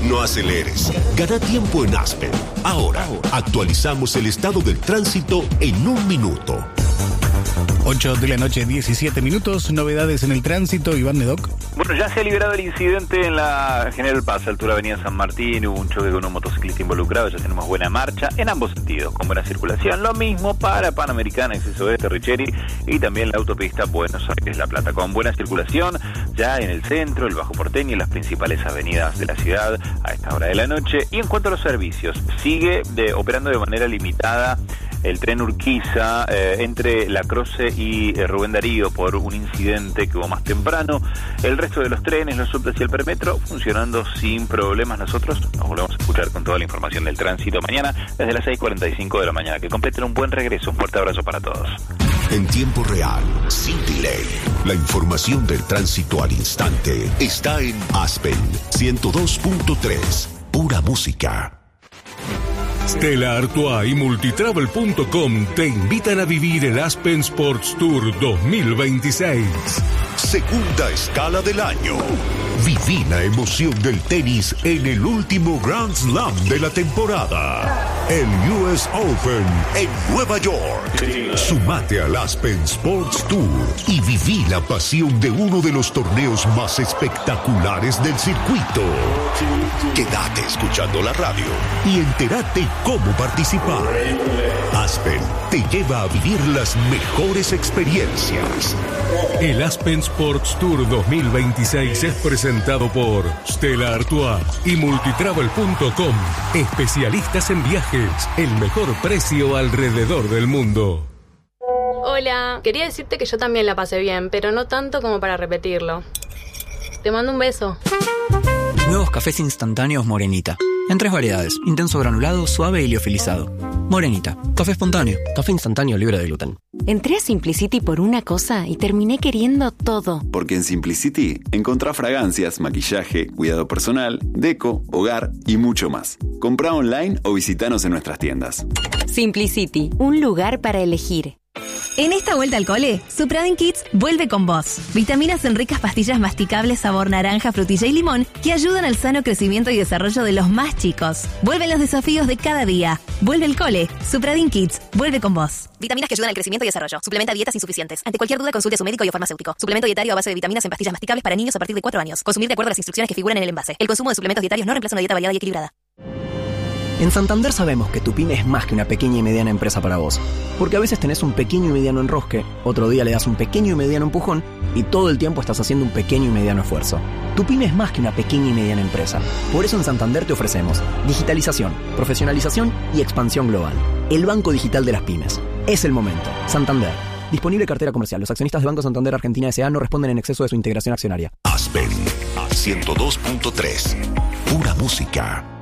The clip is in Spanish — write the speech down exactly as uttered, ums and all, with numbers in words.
no aceleres. Gana tiempo en Aspen. Ahora, actualizamos el estado del tránsito en un minuto. ocho de la noche, diecisiete minutos. Novedades en el tránsito, Iván Medoc. Bueno, ya se ha liberado el incidente en la General Paz, altura Avenida San Martín. Hubo un choque con un motociclista involucrado. Ya tenemos buena marcha en ambos sentidos, con buena circulación. Lo mismo para Panamericana, Exceso Oeste, Richeri, y también la autopista Buenos Aires-La Plata, con buena circulación ya en el centro, el Bajo Porteño y las principales avenidas de la ciudad a esta hora de la noche. Y en cuanto a los servicios, sigue de, operando de manera limitada el tren Urquiza eh, entre La Croce y eh, Rubén Darío por un incidente que hubo más temprano. El resto de los trenes, los subtes y el permetro funcionando sin problemas. Nosotros nos volvemos a escuchar con toda la información del tránsito mañana desde las seis cuarenta y cinco de la mañana. Que completen un buen regreso. Un fuerte abrazo para todos. En tiempo real, sin delay, la información del tránsito al instante está en Aspen ciento dos punto tres. Pura música. Stella Artois y Multitravel punto com te invitan a vivir el Aspen Sports Tour dos mil veintiséis. Segunda escala del año. Viví la emoción del tenis en el último Grand Slam de la temporada. El U S Open en Nueva York. Sumate al Aspen Sports Tour y viví la pasión de uno de los torneos más espectaculares del circuito. Quédate escuchando la radio y entérate cómo participar. Aspen te lleva a vivir las mejores experiencias. El Aspen Sports Tour dos mil veintiséis es presentado por Stella Artois y Multitravel punto com. Especialistas en viajes, el mejor precio alrededor del mundo. Hola, quería decirte que yo también la pasé bien, pero no tanto como para repetirlo. Te mando un beso. Nuevos cafés instantáneos Morenita. En tres variedades: intenso granulado, suave y liofilizado. Morenita, café espontáneo, café instantáneo libre de gluten. Entré a Simplicity por una cosa y terminé queriendo todo. Porque en Simplicity encontrá fragancias, maquillaje, cuidado personal, deco, hogar y mucho más. Comprá online o visitanos en nuestras tiendas. Simplicity, un lugar para elegir. En esta vuelta al cole, Supradin Kids vuelve con vos. Vitaminas en ricas pastillas masticables sabor naranja, frutilla y limón que ayudan al sano crecimiento y desarrollo de los más chicos. Vuelven los desafíos de cada día. Vuelve el cole. Supradin Kids vuelve con vos. Vitaminas que ayudan al crecimiento y desarrollo. Suplementa dietas insuficientes. Ante cualquier duda, consulte a su médico y o farmacéutico. Suplemento dietario a base de vitaminas en pastillas masticables para niños a partir de cuatro años. Consumir de acuerdo a las instrucciones que figuran en el envase. El consumo de suplementos dietarios no reemplaza una dieta variada y equilibrada. En Santander sabemos que tu pyme es más que una pequeña y mediana empresa para vos. Porque a veces tenés un pequeño y mediano enrosque, otro día le das un pequeño y mediano empujón y todo el tiempo estás haciendo un pequeño y mediano esfuerzo. Tu pyme es más que una pequeña y mediana empresa. Por eso en Santander te ofrecemos digitalización, profesionalización y expansión global. El banco digital de las pymes. Es el momento. Santander. Disponible cartera comercial. Los accionistas de Banco Santander Argentina S A no responden en exceso de su integración accionaria. Aspen ciento dos punto tres. Pura música.